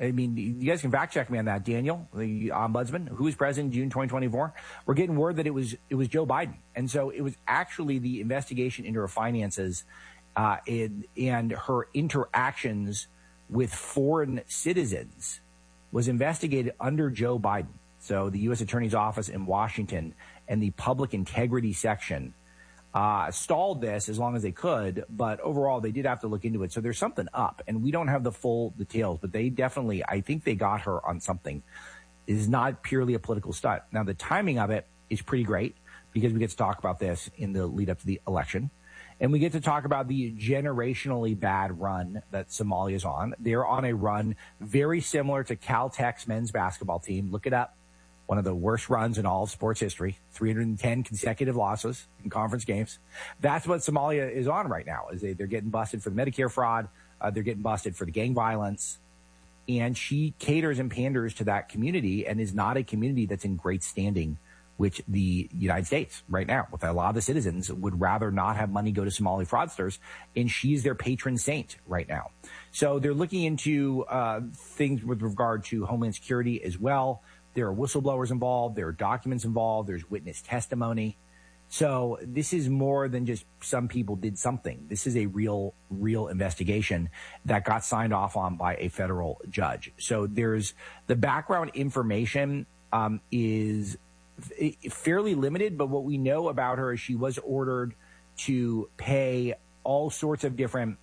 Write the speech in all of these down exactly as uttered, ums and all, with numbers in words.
I mean, you guys can fact check me on that. Daniel, the ombudsman, who was president in June twenty twenty-four, we're getting word that it was it was Joe Biden. And so it was actually the investigation into her finances uh, and, and her interactions with foreign citizens was investigated under Joe Biden. So the U S Attorney's Office in Washington and the Public Integrity Section uh, stalled this as long as they could, but overall they did have to look into it. So there's something up, and we don't have the full details, but they definitely, I think they got her on something. It is not purely a political stunt. Now, the timing of it is pretty great because we get to talk about this in the lead up to the election. And we get to talk about the generationally bad run that Somalia's on. They're on a run very similar to Caltech's men's basketball team. Look it up. One of the worst runs in all of sports history. three hundred ten consecutive losses in conference games. That's what Somalia is on right now. Is they, they're getting busted for the Medicare fraud. Uh, they're getting busted for the gang violence. And she caters and panders to that community and is not a community that's in great standing with the United States right now. With a lot of the citizens would rather not have money go to Somali fraudsters, and she's their patron saint right now. So they're looking into uh, things with regard to Homeland Security as well. There are whistleblowers involved. There are documents involved. There's witness testimony. So this is more than just some people did something. This is a real, real investigation that got signed off on by a federal judge. So there's the background information um, is fairly limited, but what we know about her is she was ordered to pay all sorts of different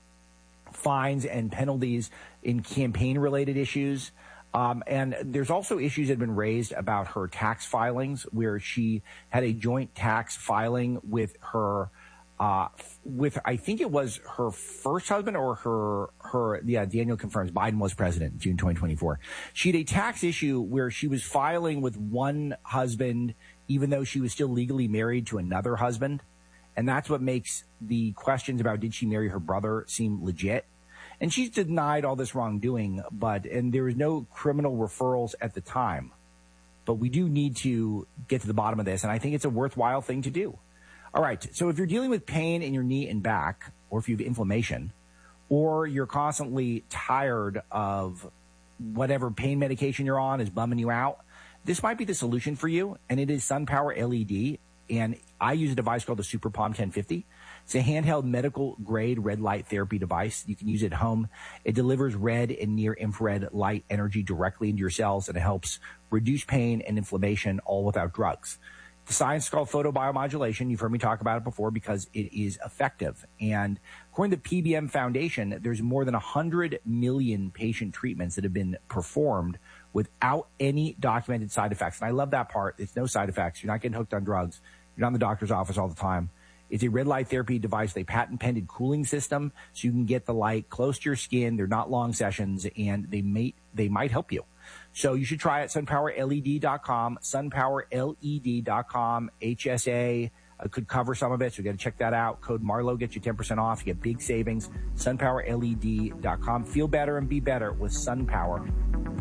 fines and penalties in campaign-related issues. Um, and there's also issues that have been raised about her tax filings, where she had a joint tax filing with her, uh, with, I think it was her first husband or her, her, yeah, Daniel confirms Biden was president in June twenty twenty-four. She had a tax issue where she was filing with one husband, even though she was still legally married to another husband. And that's what makes the questions about did she marry her brother seem legit. And she's denied all this wrongdoing, but, and there was no criminal referrals at the time. But we do need to get to the bottom of this, and I think it's a worthwhile thing to do. All right, so if you're dealing with pain in your knee and back, or if you have inflammation, or you're constantly tired of whatever pain medication you're on is bumming you out, this might be the solution for you, and it is SunPower L E D, and I use a device called the Super Palm ten fifty. It's a handheld medical-grade red light therapy device. You can use it at home. It delivers red and near-infrared light energy directly into your cells, and it helps reduce pain and inflammation, all without drugs. The science is called photobiomodulation. You've heard me talk about it before because it is effective. And according to the P B M Foundation, there's more than one hundred million patient treatments that have been performed without any documented side effects. And I love that part. It's no side effects. You're not getting hooked on drugs. You're not in the doctor's office all the time. It's a red light therapy device. They patent-pending cooling system, so you can get the light close to your skin. They're not long sessions, and they may they might help you. So you should try it. sunpower L E D dot com, sunpower L E D dot com. H S A uh, could cover some of it, so you got to check that out. Code Marlowe gets you ten percent off. You get big savings. sunpower L E D dot com. Feel better and be better with SunPower.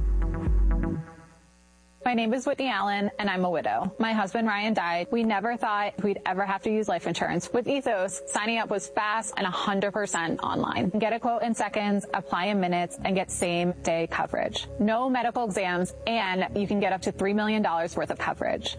My name is Whitney Allen, and I'm a widow. My husband, Ryan, died. We never thought we'd ever have to use life insurance. With Ethos, signing up was fast and one hundred percent online. Get a quote in seconds, apply in minutes, and get same-day coverage. No medical exams, and you can get up to three million dollars worth of coverage.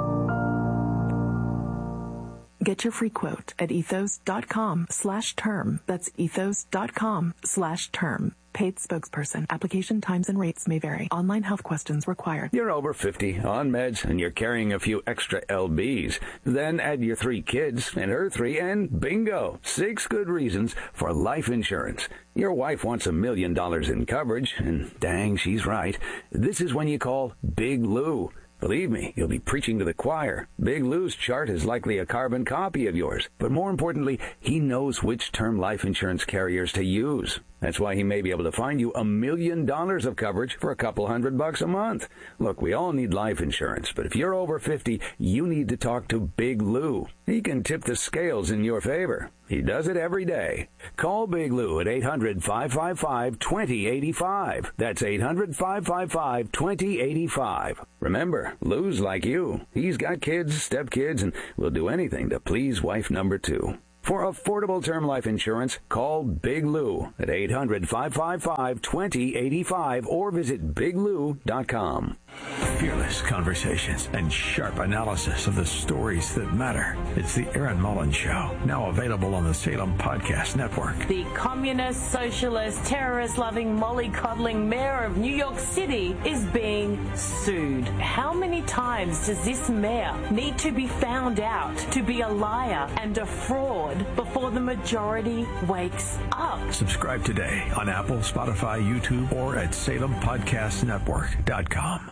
Get your free quote at ethos.com slash term. That's ethos.com slash term. Paid spokesperson. Application times and rates may vary. Online health questions required. You're over fifty, on meds, and you're carrying a few extra L Bs. Then add your three kids and her three, and bingo! Six good reasons for life insurance. Your wife wants a million dollars in coverage, and dang, she's right. This is when you call Big Lou. Believe me, you'll be preaching to the choir. Big Lou's chart is likely a carbon copy of yours. But more importantly, he knows which term life insurance carriers to use. That's why he may be able to find you a million dollars of coverage for a couple hundred bucks a month. Look, we all need life insurance, but if you're over fifty, you need to talk to Big Lou. He can tip the scales in your favor. He does it every day. Call Big Lou at eight hundred, five five five, two zero eight five. That's eight hundred, five five five, two zero eight five. Remember, Lou's like you. He's got kids, stepkids, and will do anything to please wife number two. For affordable term life insurance, call Big Lou at eight hundred, five five five, two zero eight five or visit big lou dot com. Fearless conversations and sharp analysis of the stories that matter. It's the Aaron Mullins Show, now available on the Salem Podcast Network. The communist, socialist, terrorist-loving, mollycoddling mayor of New York City is being sued. How many times does this mayor need to be found out to be a liar and a fraud before the majority wakes up? Subscribe today on Apple, Spotify, YouTube, or at salem podcast network dot com.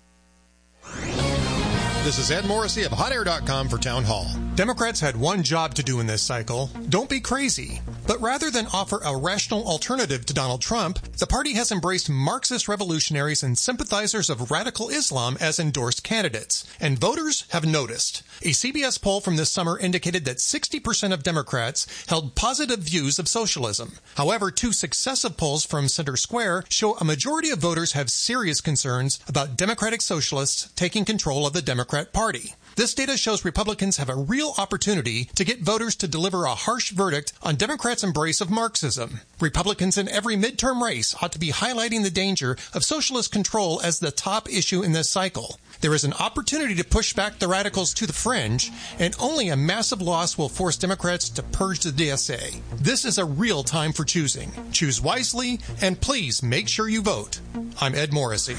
This is Ed Morrissey of hot air dot com for Town Hall. Democrats had one job to do in this cycle. Don't be crazy. But rather than offer a rational alternative to Donald Trump, the party has embraced Marxist revolutionaries and sympathizers of radical Islam as endorsed candidates. And voters have noticed. A C B S poll from this summer indicated that sixty percent of Democrats held positive views of socialism. However, two successive polls from Center Square show a majority of voters have serious concerns about Democratic socialists taking control of the Democrat Party. This data shows Republicans have a real opportunity to get voters to deliver a harsh verdict on Democrats' embrace of Marxism. Republicans in every midterm race ought to be highlighting the danger of socialist control as the top issue in this cycle. There is an opportunity to push back the radicals to the fringe, and only a massive loss will force Democrats to purge the D S A. This is a real time for choosing. Choose wisely, and please make sure you vote. I'm Ed Morrissey.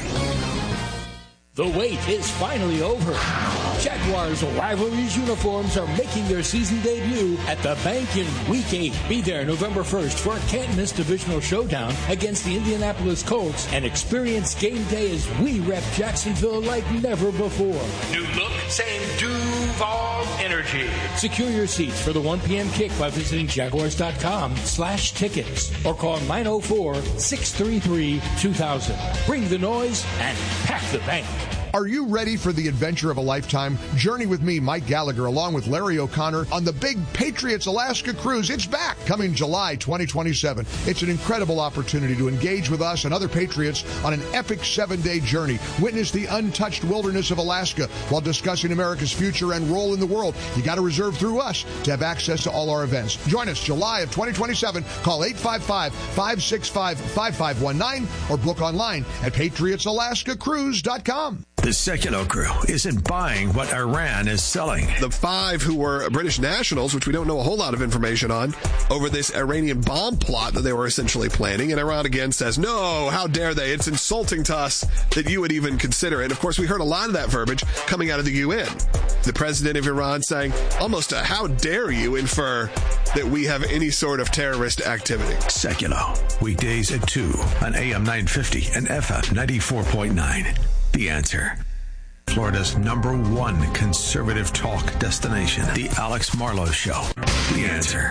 The wait is finally over. Jaguars Rivalries uniforms are making their season debut at the Bank in Week eight. Be there November first for a can't-miss divisional showdown against the Indianapolis Colts and experience game day as we rep Jacksonville like never before. New look, same Duval energy. Secure your seats for the one p.m. kick by visiting jaguars.com slash tickets or call nine oh four, six three three, two thousand. Bring the noise and pack the bank. Are you ready for the adventure of a lifetime? Journey with me, Mike Gallagher, along with Larry O'Connor on the big Patriots Alaska Cruise. It's back, coming July twenty twenty-seven. It's an incredible opportunity to engage with us and other Patriots on an epic seven-day journey. Witness the untouched wilderness of Alaska while discussing America's future and role in the world. You got to reserve through us to have access to all our events. Join us July of twenty twenty-seven. Call eight five five, five six five, five five one nine or book online at patriots alaska cruise dot com. The Secular Crew isn't buying what Iran is selling. The five who were British nationals, which we don't know a whole lot of information on, over this Iranian bomb plot that they were essentially planning. And Iran again says, no, how dare they? It's insulting to us that you would even consider it. And of course, we heard a lot of that verbiage coming out of the U N. The president of Iran saying almost a, how dare you infer that we have any sort of terrorist activity. Secular, weekdays at two on A M nine fifty and F M ninety-four point nine. The Answer. Florida's number one conservative talk destination. The Alex Marlowe Show. The Answer.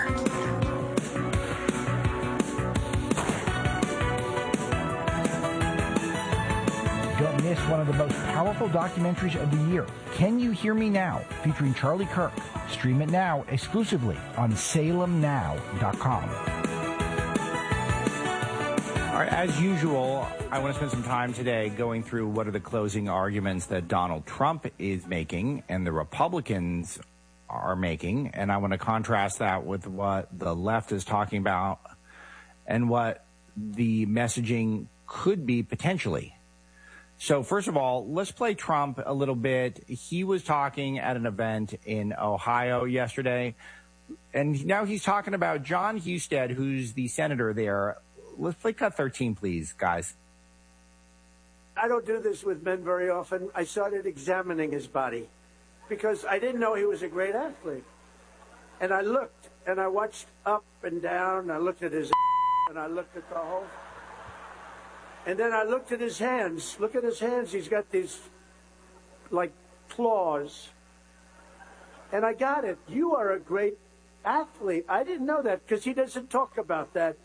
Don't miss one of the most powerful documentaries of the year, Can You Hear Me Now? Featuring Charlie Kirk. Stream it now exclusively on salem now dot com. All right, as usual, I want to spend some time today going through what are the closing arguments that Donald Trump is making and the Republicans are making. And I want to contrast that with what the left is talking about and what the messaging could be potentially. So first of all, let's play Trump a little bit. He was talking at an event in Ohio yesterday, and now he's talking about John Husted, who's the senator there. Let's play cut thirteen, please, guys. I don't do this with men very often. I started examining his body because I didn't know he was a great athlete. And I looked, and I watched up and down. I looked at his and I looked at the whole. And then I looked at his hands. Look at his hands. He's got these, like, claws. And I got it. You are a great athlete. I didn't know that because he doesn't talk about that.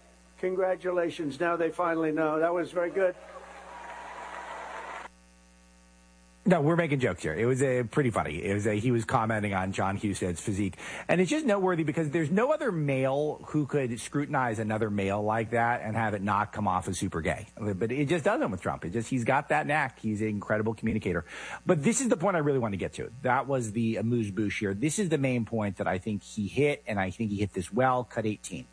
Congratulations. Now they finally know. That was very good. No, we're making jokes here. It was a pretty funny. It was a, he was commenting on John Husted's physique. And it's just noteworthy because there's no other male who could scrutinize another male like that and have it not come off as super gay. But it just doesn't with Trump. It just, he's got that knack. He's an incredible communicator. But this is the point I really want to get to. That was the amuse-bouche here. This is the main point that I think he hit, and I think he hit this well. Cut eighteen.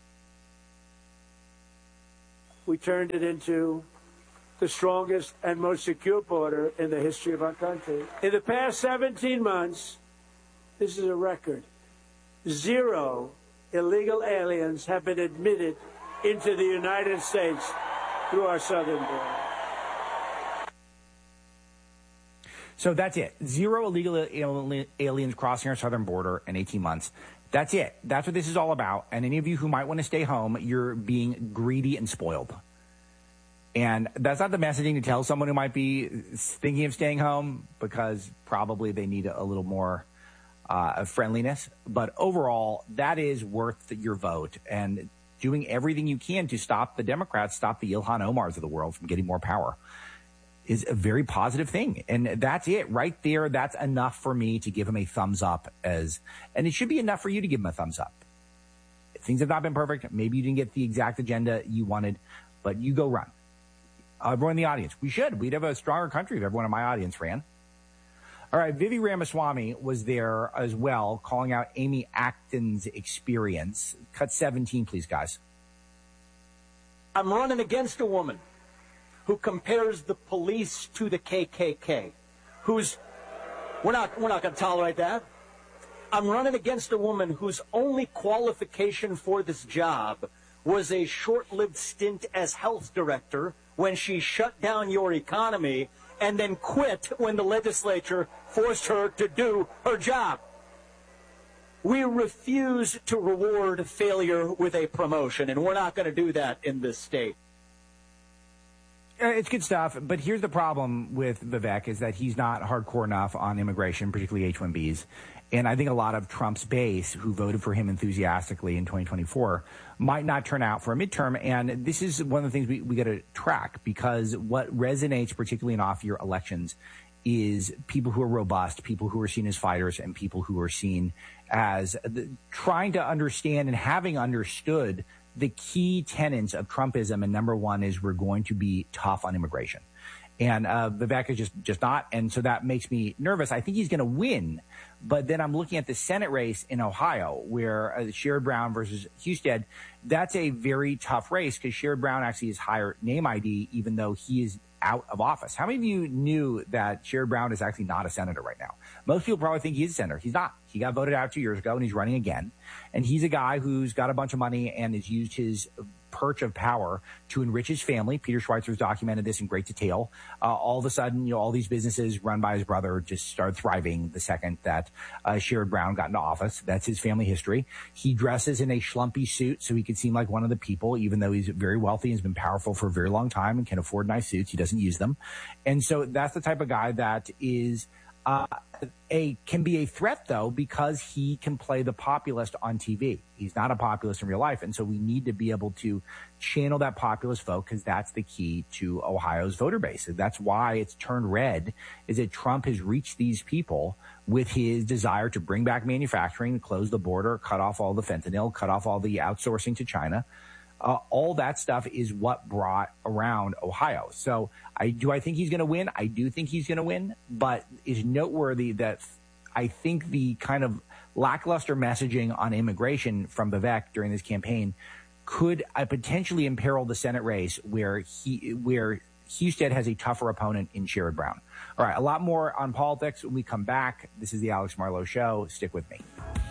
We turned it into the strongest and most secure border in the history of our country. In the past seventeen months, this is a record, zero illegal aliens have been admitted into the United States through our southern border. So that's it. Zero illegal aliens crossing our southern border in eighteen months. That's it. That's what this is all about. And any of you who might want to stay home, you're being greedy and spoiled. And that's not the messaging to tell someone who might be thinking of staying home, because probably they need a little more uh, friendliness. But overall, that is worth your vote, and doing everything you can to stop the Democrats, stop the Ilhan Omars of the world from getting more power is a very positive thing. And that's it right there. That's enough for me to give him a thumbs up, as, and it should be enough for you to give him a thumbs up. Things have not been perfect. Maybe you didn't get the exact agenda you wanted, but you go run. Uh, everyone in the audience, we should. We'd have a stronger country if everyone in my audience ran. All right, Vivi Ramaswamy was there as well, calling out Amy Acton's experience. Cut seventeen, please, guys. I'm running against a woman who compares the police to the K K K, who's, we're not, we're not going to tolerate that. I'm running against a woman whose only qualification for this job was a short-lived stint as health director when she shut down your economy and then quit when the legislature forced her to do her job. We refuse to reward failure with a promotion, and we're not going to do that in this state. It's good stuff, but here's the problem with Vivek is that he's not hardcore enough on immigration, particularly H one Bs. And I think a lot of Trump's base, who voted for him enthusiastically in twenty twenty-four, might not turn out for a midterm. And this is one of the things we, we got to track, because what resonates, particularly in off-year elections, is people who are robust, people who are seen as fighters, and people who are seen as the, trying to understand and having understood the key tenets of Trumpism. And number one is we're going to be tough on immigration. And uh, Vivek is just, just not. And so that makes me nervous. I think he's going to win. But then I'm looking at the Senate race in Ohio, where uh, Sherrod Brown versus Husted. That's a very tough race, because Sherrod Brown actually has higher name I D, even though he is out of office. How many of you knew that Sherrod Brown is actually not a senator right now? Most people probably think he's a senator. He's not. He got voted out two years ago, and he's running again. And he's a guy who's got a bunch of money and has used his perch of power to enrich his family. Peter Schweizer's documented this in great detail. Uh, all of a sudden, you know, all these businesses run by his brother just started thriving the second that uh, Sherrod Brown got into office. That's his family history. He dresses in a schlumpy suit so he can seem like one of the people, even though he's very wealthy and has been powerful for a very long time and can afford nice suits. He doesn't use them. And so that's the type of guy that is Uh, a can be a threat, though, because he can play the populist on T V. He's not a populist in real life, and so we need to be able to channel that populist vote, because that's the key to Ohio's voter base. That's why it's turned red, is that Trump has reached these people with his desire to bring back manufacturing, close the border, cut off all the fentanyl, cut off all the outsourcing to China. Uh, all that stuff is what brought around Ohio. So I do I think he's going to win? I do think he's going to win, but it's noteworthy that I think the kind of lackluster messaging on immigration from Vivek during this campaign could uh, potentially imperil the Senate race, where he where Husted has a tougher opponent in Sherrod Brown. All right, a lot more on politics when we come back. This is the Alex Marlowe Show. Stick with me.